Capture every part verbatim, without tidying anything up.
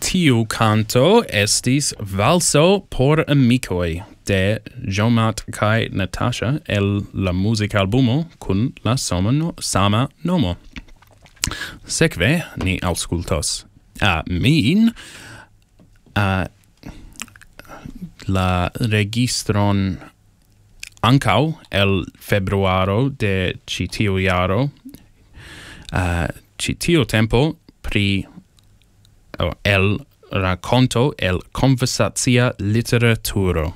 Tiu canto estis valso por amicoi de Jomat kai Natasha el la musicalbumo kun la sama, no, sama nomo. Sekve ni auscultos a uh, min uh, la registron ancau el februaro de ci tiu iaro uh, ci tiu tempo pri oh, el racconto el conversatia literaturo.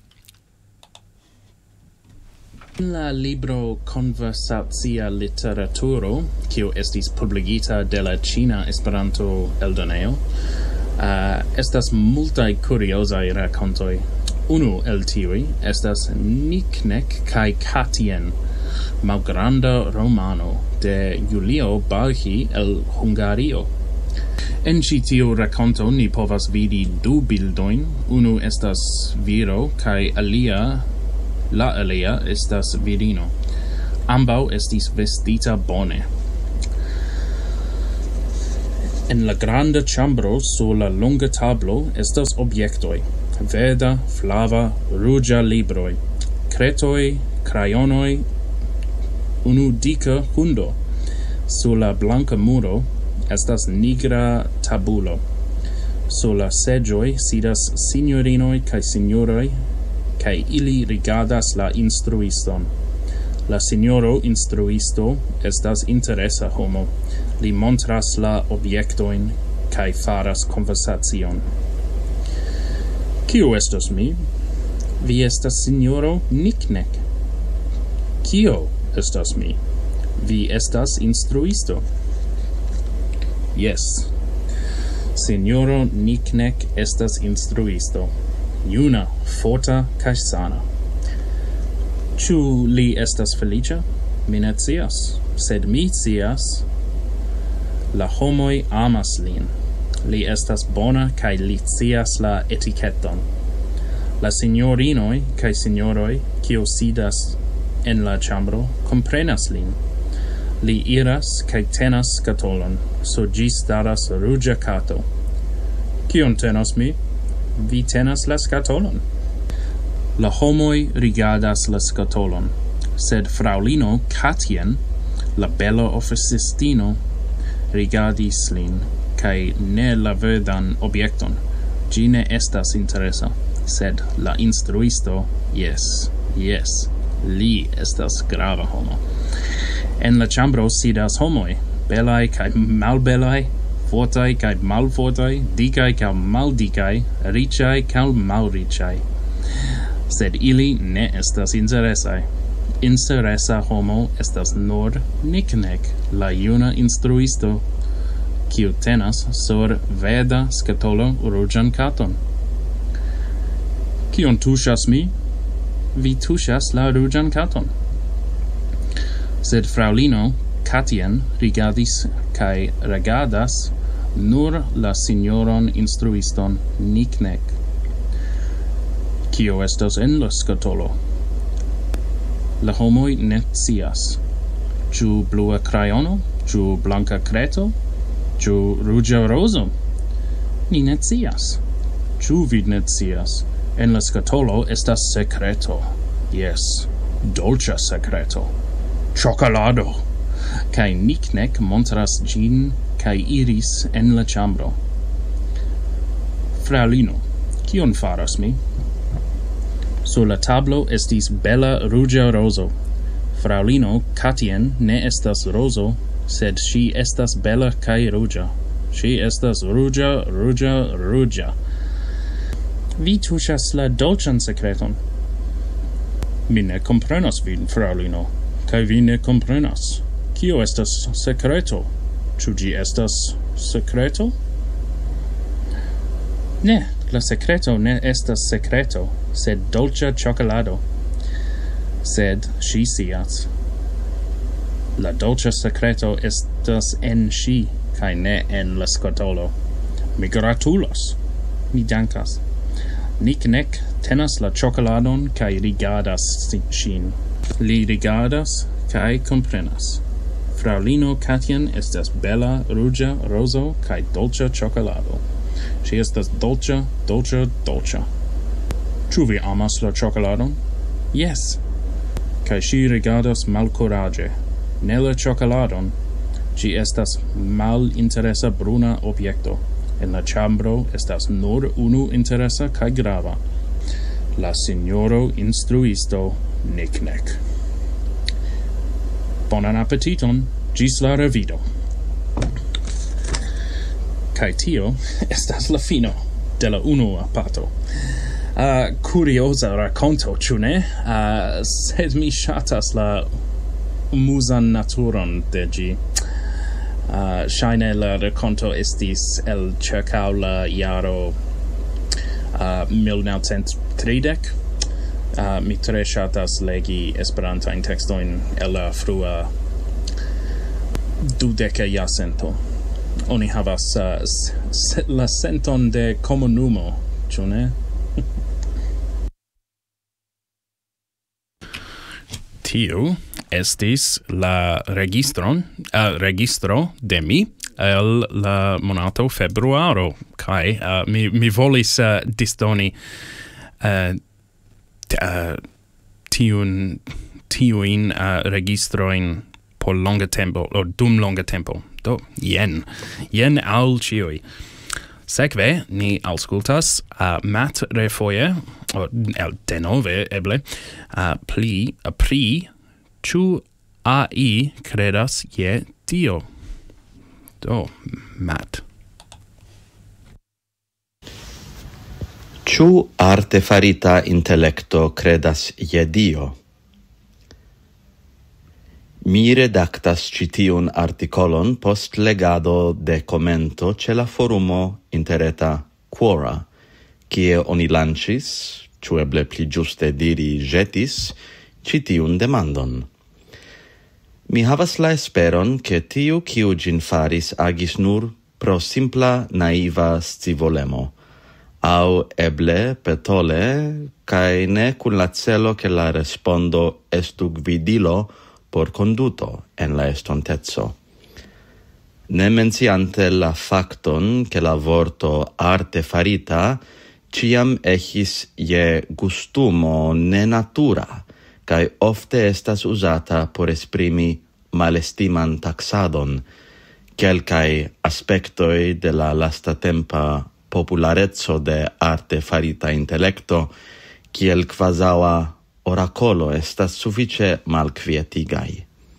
In la libro Conversatia Literaturo, kiu estis publicita de la Cina Esperanto Eldoneo, uh, estas multaj kuriozaj rakontoj. Unu el tiuj estas Niknek kaj Katjen, malgranda romano de Julio Balchi el Hungario. En ĉi tiu rakonto ni povas vidi du bildojn, unu estas viro kaj alia la alia estas virino. Ambau estis vestita bone. En la granda ĉambro sur la longa tablo estas objektoj. Verda, flava, ruĝa libroj, kretoj, krajonoj, unu dika hundo. Sur la blanka muro estas nigra tabulo. Sur la seĝoj sidas signorinoj kaj sinjoroj, kaj ili rigardas la instruiston. La signoro instruisto estas interesa homo. Li montras la objektojn kaj faras konversacion. Kio estas mi? Vi estas signoro Niknek. Kio estas mi? Vi estas instruisto. Yes. Signoro Niknek estas instruisto. Juna, forta kaj sana. Ĉu li estas feliĉa? Mi ne scias, sed mi scias, la homoj amas lin. Li estas bona kaj li scias la etiketon. La signorinoj kaj signoroj, kiu sidas en la ĉambro, komprenas lin. Li iras kaj tenas skatolon, sur ĝi staras ruĝa kato. Kion tenas mi? Vi tenas la skatolon. La homoj rigardas la skatolon, sed fraŭlino Katjen, la bela oficistino, rigardis lin, kaj ne la verdan objekton. Ĝi ne estas interesa, sed la instruisto, yes, yes, li estas grava homo. En la ĉambro sidas homoj, belaj kaj malbelaj, fortaj kaj malfortaj, dikaj kaj maldikaj, riĉaj kaj malriĉaj. Sed ili ne estas interesaj. Interesa homo estas nur Niknek, la juna instruisto, kiu tenas sur verda skatolo ruĝan katon. Kion tuŝas mi? Vi tuŝas la ruĝan katon. Sed fraŭlino Katjen rigardis kaj regardas nur la signoron instruiston Niknek. Kio estas en la skatolo? La homoj ne scias. Ĉu blua krajono? Ĉu blanka kreto? Ĉu ruĝa rozo? Ni ne scias. Ĉu vi ne scias? En la skatolo estas sekreto. Yes, dolĉa sekreto. Ĉokolado. Kaj Niknek montras ĝin kaj iris en la ĉambro. Fraŭlino, kion faras mi? Sur la tablo estis bela ruĝa rozo. Fraŭlino Katjen ne estas rozo, sed ŝi estas bela kaj ruĝa. Ŝi estas ruĝa, ruĝa, ruĝa. Vi tuŝas la dolĉan sekreton. Mi ne komprenas vin, fraŭlino, kaj vi ne komprenas. Kio estas sekreto? Ĉu ĝi estas sekreto? Ne, la sekreto ne estas sekreto, sed dolĉa ĉokolado. Sed ŝi scias. La dolĉa sekreto estas en ŝi, kaj ne en la skatolo. Mi gratulas. Mi dankas. Niknek tenas la ĉokoladon kaj rigardas ŝin. Li rigardas kaj komprenas. Fraŭlino Katjen estas bela, ruĝa, rozo kaj dolĉa ĉokolado. Ci estas dolce, dolce, dolce. Ĉu vi amas la ĉokoladon? Yes. Kaj ŝi rigardas malkuraĝe. Ne la ĉokoladon. Ĝi estas malinteresa bruna objekto. En la ĉambro estas nur unu interesa kaj grava. La signoro instruisto Nickneck. Bonan appetiton, gis la revido. Kai tio estas la fino de la unua parto. Uh, curiosa raconto, ĉu ne? Uh, sed mi ŝatas la muzan naturon de ĝi. Uh, ŝajne la raconto estis el ĉirkaŭ la jaro uh, mil novcent tridek. Uh, mi tre ŝatas legi Esperantajn tekstojn el la frua dudeka jarcento. Oni havas uh, s- la senton de komunumo, ĉu ne? Tiu estis la registron, uh, registro de mi el la monato februaro, kai uh, mi, mi volis uh, disdoni uh, t- uh, tiun, tiuin uh, registroin por longa tempo, o dum longa tempo. Do, jen, jen al ciui. Sekve, ni auscultas uh, mat refoje, o el denove eble, uh, pli, uh, pri, ĉu A I credas je Dio? Do, mat. Ĉu artefarita intellecto credas je Dio? Mi redactas citiun articolon post legado de commento ce la forumo interreta Quora, kie oni lancis, ĉu eble pli ĝuste diri jetis, citiun demandon. Mi havas la esperon ke tiu kiu ĝin faris agis nur pro simpla naiva scivolemo, aŭ eble petole kaj ne kun la celo ke la respondo estu gvidilo por conduto en la estontezo. Ne menciante la facton che la vorto arte farita ciam echis je gustumo ne natura, cae ofte estas usata por esprimi malestiman taxadon, quelcae aspectoi de la lastatempa popularezzo de arte farita intellecto, kiel quasaua oracolo estas suffice malquietigai.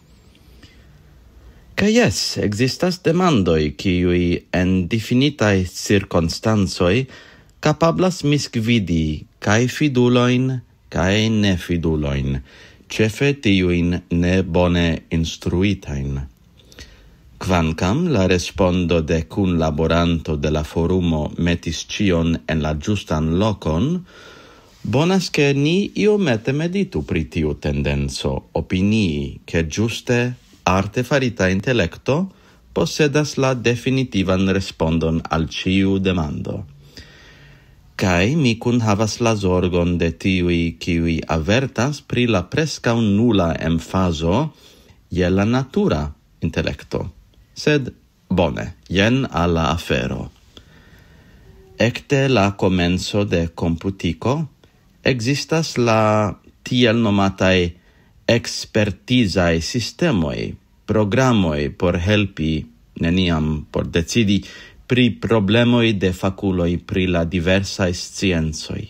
Ca yes, existas demandoi kiui en definitai circunstansoi capablas misgvidi cae fiduloin cae nefiduloin, cefe tiuin ne bone instruitain. Quancam la respondo de cun laboranto de la forumo metis cion en la justan locon, bonas che ni iomete meditu pri tiu tendenzo opinii che giuste arte farita intellecto possedas la definitivan respondon al ciu demando. Kai mi cun havas la zorgon de tiui kiui avertas pri la prescaun nula emfaso je la natura intellecto. Sed bone, jen alla afero. Ecte la comenzo de computico, existas la tiel nomatai expertizae sistemoi, programoi por helpi, neniam por decidi, pri problemoi de faculoi pri la diversae sciencoi.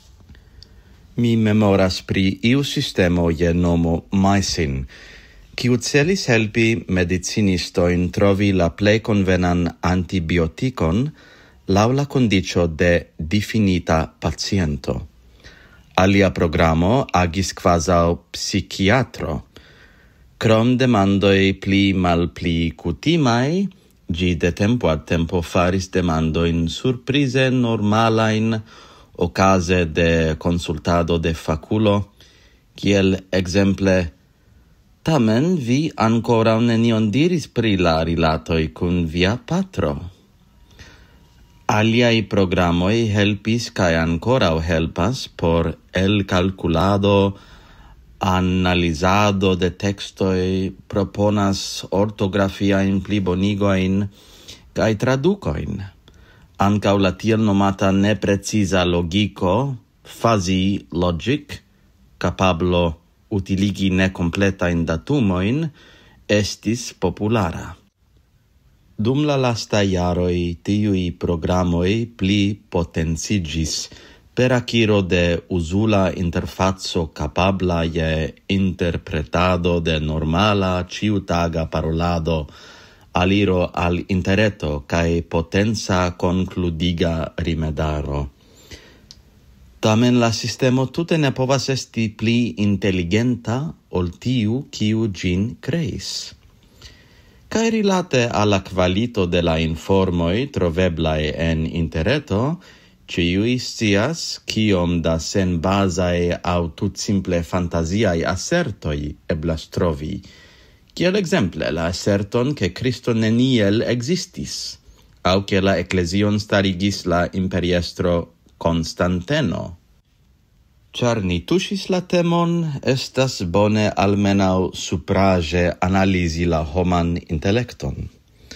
Mi memoras pri iu sistemo je nomo Mycin, kiu celis helpi medicinistoin trovi la plei convenan antibioticon lau la condicio de definita paciento. Alia programo agis quasau psichiatro. Crom demandoi pli mal pli cutimai, gi de tempo ad tempo faris demandoin surprize normalain ocase de consultado de faculo, kiel exemple, tamen vi ancora nenion diris pri la rilatoi cun via patro. Aliai programoi helpis cae ancora helpas por el calculado, analizado de textoi, proponas ortografia in plibonigoin, cae traducoin. Ancau la tiel nomata neprecisa logico, fuzzy logic, capablo utiligi necompletain datumoin, estis populara. Dum la lasta iaroi tiui programoi pli potencigis per acquiro de usula interfazzo capabla je interpretado de normala ciutaga parolado aliro al interreto cae potenza concludiga rimedaro. Tamen la sistemo tute ne povas esti pli intelligenta ol tiu kiu gin creis. Cae rilate alla qualito de la informoi troveblai en interreto, ciui scias kiom da sen basae au tut simple fantasiae assertoi eblas trovi, kiel exemple la asserton che Cristo neniel existis, au che la ecclesion starigis la imperiestro Constanteno. Char ni tushis la temon, estas bone almenau suprage analisi la homan intellecton.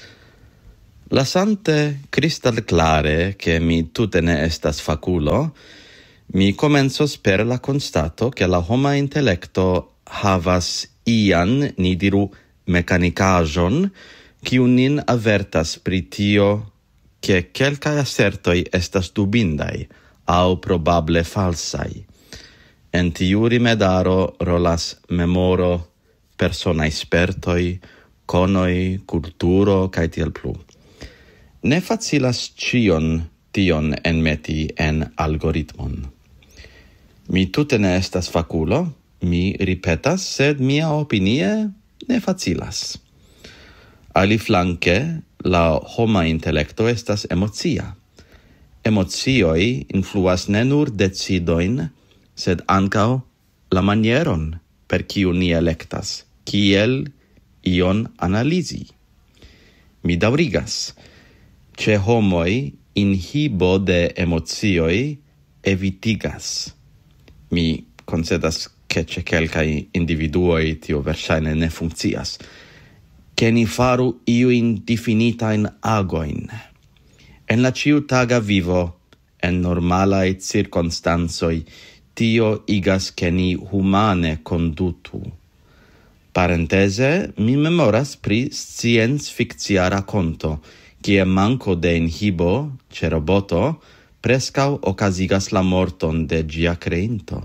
Lasante cristal clare che mi tute ne estas faculo, mi comensos per la constato che la homa intellecto havas ian, ni diru, mecanicajon, kiu nin avertas pri tio che quelcae assertoi estas dubindai, au probable falsai. En tiu rimedaro rolas memoro, personae spertoi, conoi, culturo, cae tiel plu. Ne facilas cion tion enmeti en algoritmon. Mi tute ne estas faculo, mi ripetas, sed mia opinie ne facilas. Aliflanque, la homa intellecto estas emocia. Emocioi influas ne nur decidoin, sed ancau la manieron per kiu ni electas, kiel ion analisi. Mi daurigas, ce homoi inhibo de emocioi evitigas. Mi concedas che ce quelcae individuoi tio versaine ne funccias, che ni faru iuin definitain agoin. En la ciutaga vivo, en normalae circonstansoi, tio igas che ni humane condutu. Parentese, mi memoras pri science fictia raconto, kie manco de inhibo, ce roboto, prescau ocasigas la morton de gia creinto.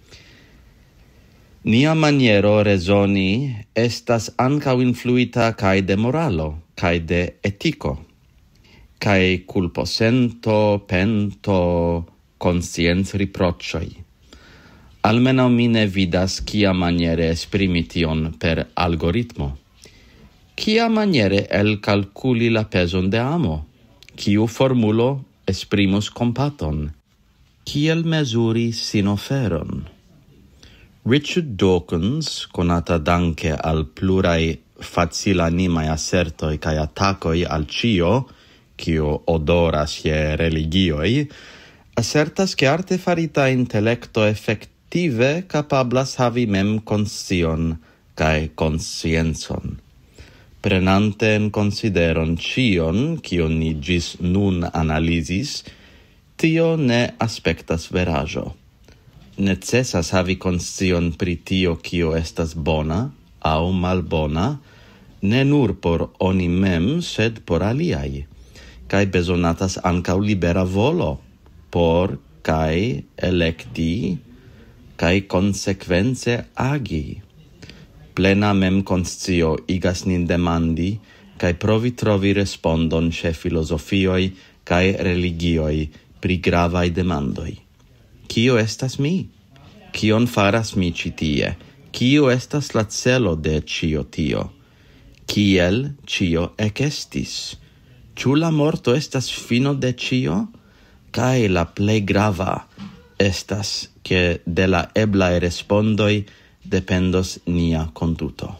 Nia maniero resoni estas ancau influita cae de moralo, cae de etico, cae culpo sento, pento, conscienz riprocioi. Almenau mi ne vidas kia maniere esprimi tion per algoritmo. Kia maniere el calculi la peson de amo? Kiu formulo esprimus compaton? Kiel mesuri sinoferon? Richard Dawkins, conata danke al plurai facilanimae assertoi cae attacoi al cio, cio odoras je religioi, assertas che arte farita intellecto effective capablas havi mem conscion cae conscienzon. Prenante in consideron cion, cio ni gis nun analisis, tio ne aspectas verajo. Necessas havi conscion pri tio cio estas bona au malbona, ne nur por oni mem, sed por aliai, cae besonatas ancau libera volo, por cae electi, cae consequence agi. Plena mem conscio igas nin demandi, cae provi trovi respondon ce filosofioi cae religioi pri gravae demandoi. Cio estas mi? Cion faras mi citie? Cio estas la celo de cio tio? Ciel cio ecestis? Ciu la morto estas fino de cio? Cae la plei grava estas che de la eblae respondoi dependos nia conduto.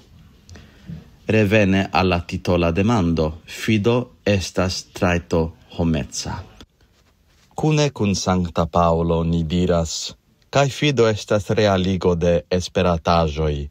Revene alla titola demando, fido estas traito homezza. Cune cun Sancta Paulo ni diras, cae fido estas realigo de esperatajoi,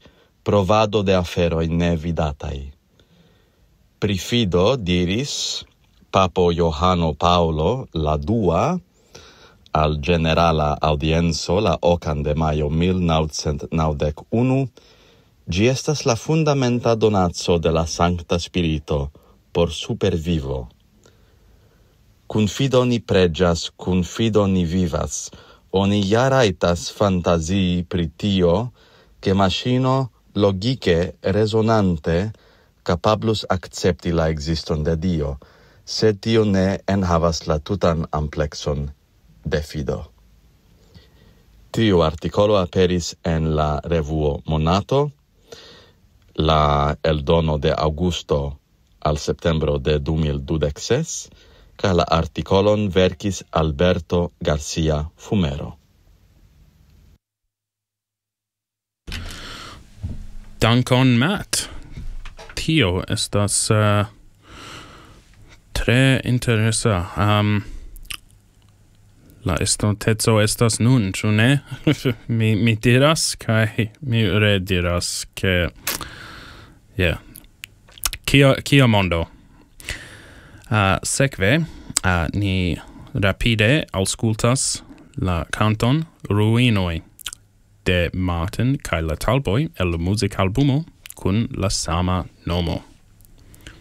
provado de aferoi nevidatai. Pri fido diris papo Johano Paolo la dua al generala audienzo la ocan de maio mil naŭcent naŭdek unu, gi estas la fundamenta donaco de la Sancta Spirito por supervivo. Cun fido ni pregias, cun fido ni vivas, oni ja raitas fantazii pri tio, che machino logike resonante capablus accepti la existon de Dio, sed tio ne enhavas la tutan amplexon de fido. Tiu articolo aperis en la revuo Monato, la eldono de Augusto al septembro de du mil dudek ses, ca la articolon verkis Alberto Garcia Fumero. Dankon, Matt. Tio estas uh, tre interesa. Um, la estontezo estas nun, ĉu ne? mi, mi diras, kaj mi rediras, ke... Yeah. Kia, kia mondo? Uh, sekve, uh, ni rapide aŭskultas la kanton Ruinoj de Martin kaj la Talboj el la muzikalbumo kun la sama nomo.